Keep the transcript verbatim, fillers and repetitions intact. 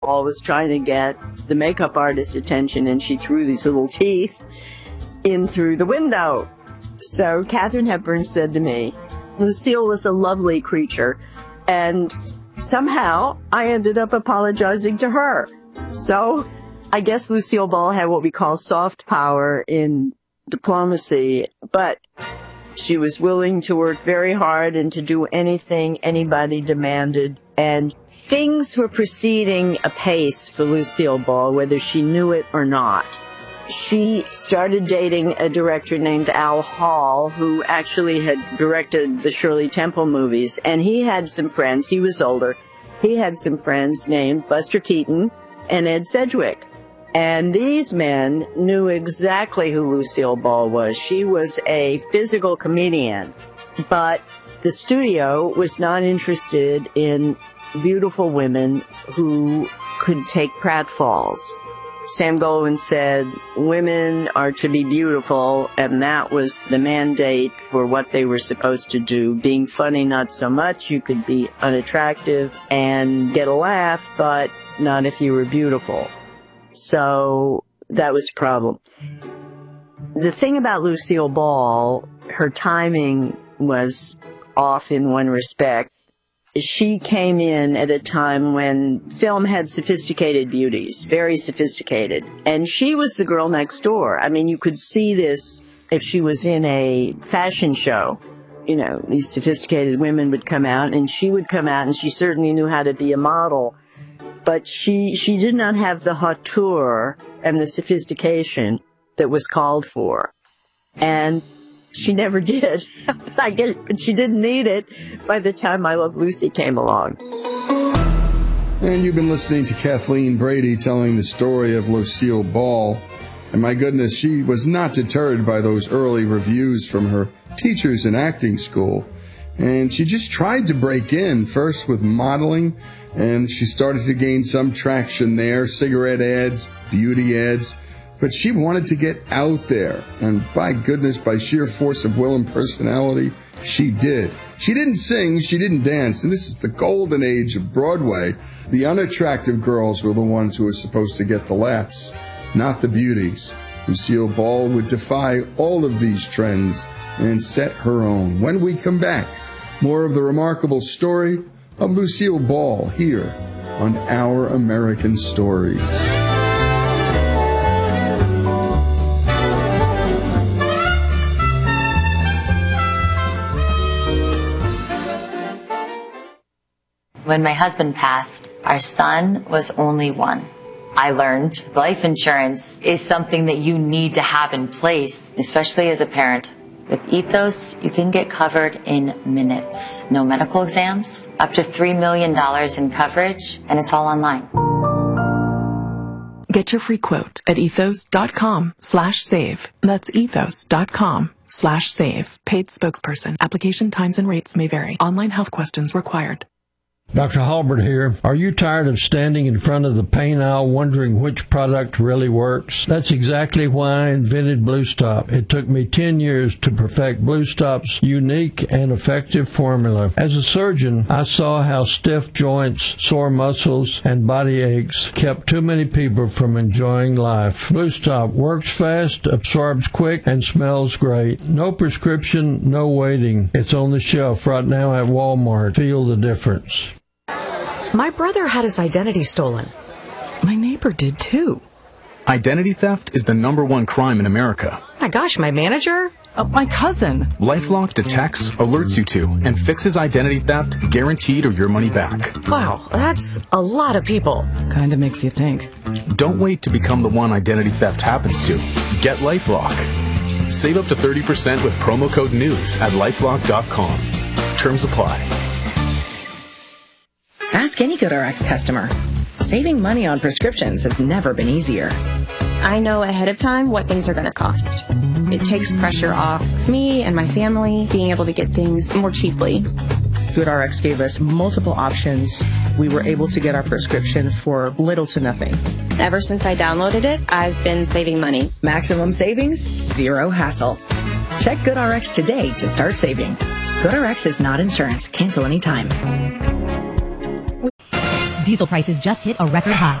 Ball was trying to get the makeup artist's attention, and she threw these little teeth in through the window. So Katharine Hepburn said to me, Lucille was a lovely creature, and somehow I ended up apologizing to her. So I guess Lucille Ball had what we call soft power in diplomacy, but she was willing to work very hard and to do anything anybody demanded. And things were proceeding apace for Lucille Ball, whether she knew it or not. She started dating a director named Al Hall, who actually had directed the Shirley Temple movies. And he had some friends. He was older. He had some friends named Buster Keaton and Ed Sedgwick. And these men knew exactly who Lucille Ball was. She was a physical comedian, but the studio was not interested in beautiful women who could take pratfalls. Sam Goldwyn said women are to be beautiful, and that was the mandate for what they were supposed to do. Being funny, not so much. You could be unattractive and get a laugh, but not if you were beautiful. So that was a problem. The thing about Lucille Ball, her timing was off in one respect. She came in at a time when film had sophisticated beauties, very sophisticated. And she was the girl next door. I mean, you could see this if she was in a fashion show. You know, these sophisticated women would come out, and she would come out, and she certainly knew how to be a model. But she, she did not have the hauteur and the sophistication that was called for. And she never did. I get it, but she didn't need it by the time I Love Lucy came along. And you've been listening to Kathleen Brady telling the story of Lucille Ball. And my goodness, she was not deterred by those early reviews from her teachers in acting school. And she just tried to break in, first with modeling, and she started to gain some traction there, cigarette ads, beauty ads. But she wanted to get out there, and by goodness, by sheer force of will and personality, she did. She didn't sing, she didn't dance, and this is the golden age of Broadway. The unattractive girls were the ones who were supposed to get the laughs, not the beauties. Lucille Ball would defy all of these trends and set her own. When we come back, more of the remarkable story of Lucille Ball here on Our American Stories. When my husband passed, our son was only one. I learned life insurance is something that you need to have in place, especially as a parent. With Ethos, you can get covered in minutes. No medical exams, up to three million dollars in coverage, and it's all online. Get your free quote at ethos.com slash save. That's ethos.com slash save. Paid spokesperson. Application times and rates may vary. Online health questions required. Doctor Halbert here. Are you tired of standing in front of the pain aisle wondering which product really works? That's exactly why I invented Blue Stop. It took me ten years to perfect Blue Stop's unique and effective formula. As a surgeon, I saw how stiff joints, sore muscles, and body aches kept too many people from enjoying life. Blue Stop works fast, absorbs quick, and smells great. No prescription, no waiting. It's on the shelf right now at Walmart. Feel the difference. My brother had his identity stolen. My neighbor did too. Identity theft is the number one crime in America. My gosh, my manager? Oh, my cousin. LifeLock detects, alerts you to, and fixes identity theft, guaranteed or your money back. Wow, that's a lot of people. Kinda makes you think. Don't wait to become the one identity theft happens to. Get LifeLock. Save up to thirty percent with promo code NEWS at lifelock dot com. Terms apply. Ask any GoodRx customer. Saving money on prescriptions has never been easier. I know ahead of time what things are going to cost. It takes pressure off me and my family being able to get things more cheaply. GoodRx gave us multiple options. We were able to get our prescription for little to nothing. Ever since I downloaded it, I've been saving money. Maximum savings, zero hassle. Check GoodRx today to start saving. GoodRx is not insurance. Cancel anytime. Diesel prices just hit a record high.